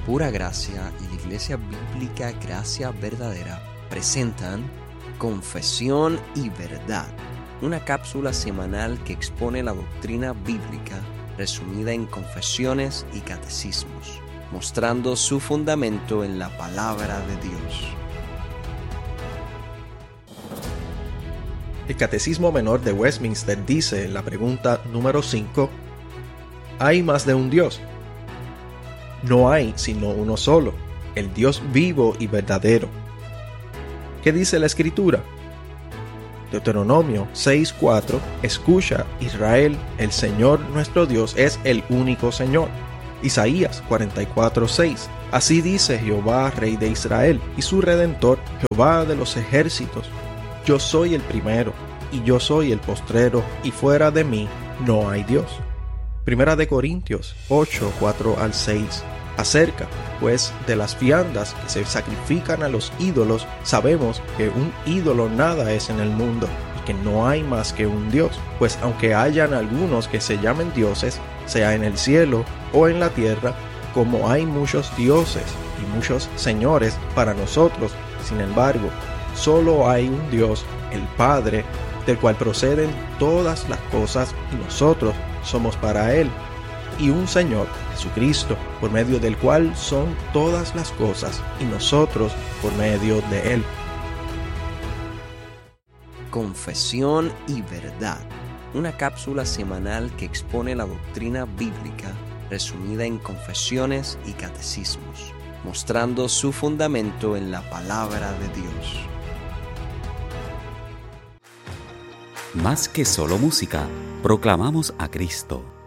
Pura Gracia y la Iglesia Bíblica Gracia Verdadera presentan Confesión y Verdad, una cápsula semanal que expone la doctrina bíblica resumida en confesiones y catecismos, mostrando su fundamento en la palabra de Dios. El Catecismo Menor de Westminster dice en la pregunta número 5: ¿hay más de un Dios? No hay sino uno solo, el Dios vivo y verdadero. ¿Qué dice la Escritura? Deuteronomio 6:4: Escucha, Israel, el Señor nuestro Dios es el único Señor. Isaías 44:6: Así dice Jehová, Rey de Israel, y su Redentor, Jehová de los ejércitos: Yo soy el primero, y yo soy el postrero, y fuera de mí no hay Dios. Primera de Corintios 8:4-6: Acerca, pues, de las viandas que se sacrifican a los ídolos, sabemos que un ídolo nada es en el mundo, y que no hay más que un Dios. Pues aunque hayan algunos que se llamen dioses, sea en el cielo o en la tierra, como hay muchos dioses y muchos señores para nosotros, sin embargo, solo hay un Dios, el Padre, del cual proceden todas las cosas, y nosotros somos para Él, y un Señor, Jesucristo, por medio del cual son todas las cosas, y nosotros por medio de Él. Confesión y Verdad, una cápsula semanal que expone la doctrina bíblica resumida en confesiones y catecismos, mostrando su fundamento en la palabra de Dios. Más que solo música, proclamamos a Cristo.